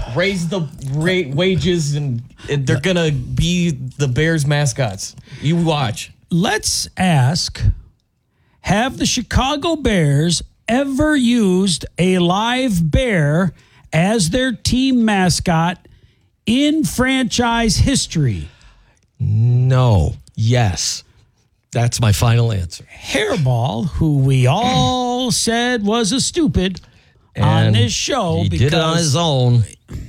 raise the wages, and they're going to be the Bears mascots. You watch. Let's ask, have the Chicago Bears ever used a live bear as their team mascot in franchise history? No. Yes. That's my final answer. Hairball, who we all said was a stupid on this show. He did it on his own.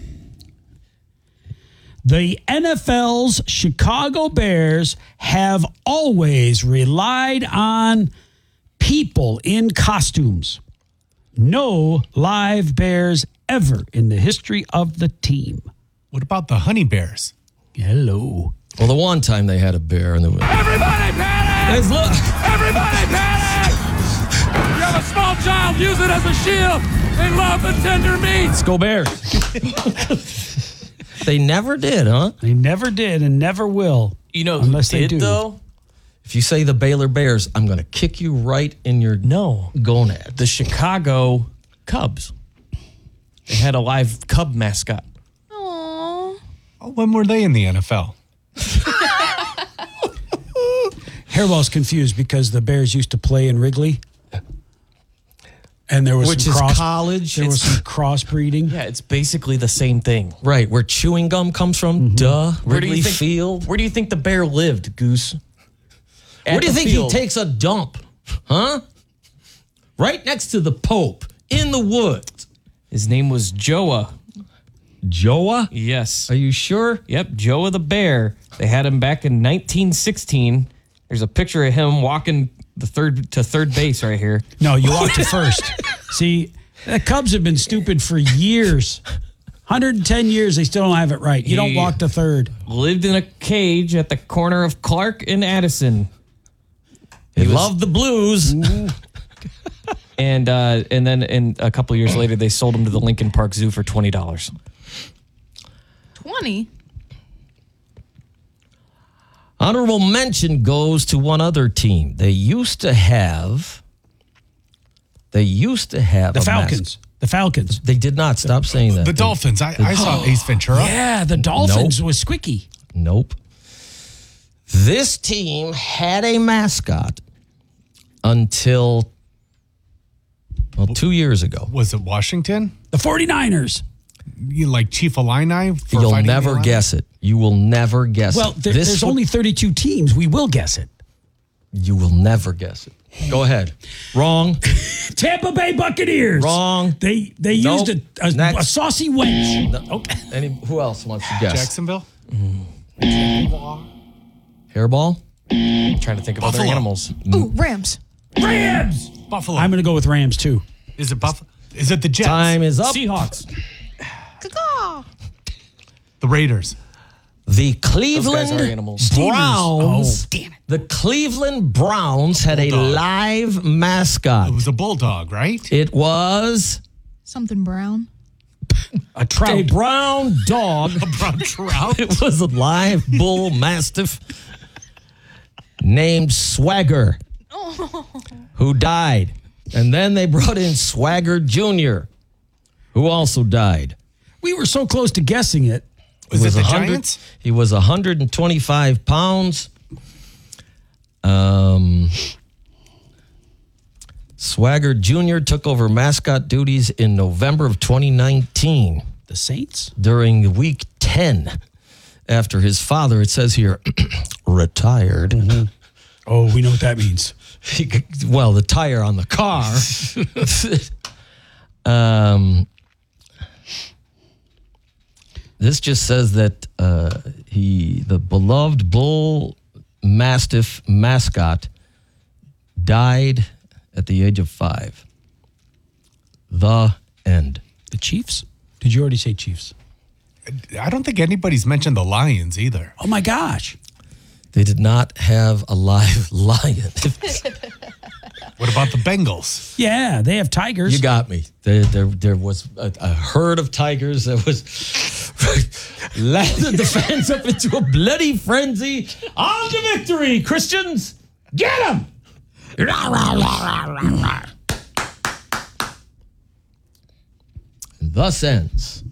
The NFL's Chicago Bears have always relied on people in costumes. No live bears ever in the history of the team. What about the honey bears? Hello. Well, the one time they had a bear and Everybody panic! look. Everybody panic! You have a small child, use it as a shield. They love the tender meat. Let's go Bears. They never did, huh? They never did and never will. You know unless who they did, do. though? If you say the Baylor Bears, I'm going to kick you right in your gonad. The Chicago Cubs. They had a live Cub mascot. Oh, when were they in the NFL? Hairball's confused because the Bears used to play in Wrigley. And there was Which some is college. There was some crossbreeding. Yeah, it's basically the same thing. Right, where chewing gum comes from. Duh. Wrigley Field. Where do you think the bear lived, Goose? Where do you think field. he takes a dump? Huh? Right next to the Pope in the woods. His name was Joa. Joa? Yes. Are you sure? Yep, Joa the bear. They had him back in 1916. There's a picture of him walking to third base right here. No, you walk to first. See, the Cubs have been stupid for years. 110 years, they still don't have it right. You don't walk to third. Lived in a cage at the corner of Clark and Addison. He loved the Blues. And then a couple years later, they sold him to the Lincoln Park Zoo for $20. 20? Honorable mention goes to one other team. They used to have The a Falcons. The Falcons. They did not. Stop saying that. The Dolphins. I saw Ace Ventura. Yeah, the Dolphins was Squicky. Nope. This team had a mascot until 2 years ago. Was it Washington? The 49ers. You like Chief Illini? You'll never guess it. You will never guess Well, it. there's only 32 teams. We will guess it. You will never guess it. Go ahead. Wrong. Tampa Bay Buccaneers. Wrong. They Nope. used a saucy wench. No. Who else wants to guess? Jacksonville? Hairball? I'm trying to think of other Buffalo. animals. Ooh, Rams. Rams. Buffalo. I'm going to go with Rams, too. Is it Buffalo? Is it the Jets? Time is up. Seahawks. Caw-caw. The Raiders. The Those guys are Cleveland animals. Browns. Oh, damn it. The Cleveland Browns had a Bulldog. live mascot. It was a bulldog, right? It was Something brown. A trout. a brown dog. A brown trout. It was a live bull mastiff named Swagger, who died. And then they brought in Swagger Jr., who also died. We were so close to guessing it. Was it the 100 Giants? He was 125 pounds. Swagger Jr. took over mascot duties in November of 2019 The Saints? during week 10 after his father, it says here, retired. Oh, we know what that means. Well, the tire on the car. This just says that the beloved bull mastiff mascot died at the age of 5. The end. The Chiefs? Did you already say Chiefs? I don't think anybody's mentioned the Lions either. Oh, my gosh. They did not have a live lion. What about the Bengals? Yeah, they have tigers. You got me. There was a herd of tigers that was lathered the fans up into a bloody frenzy. On to victory, Christians! Get them! Thus ends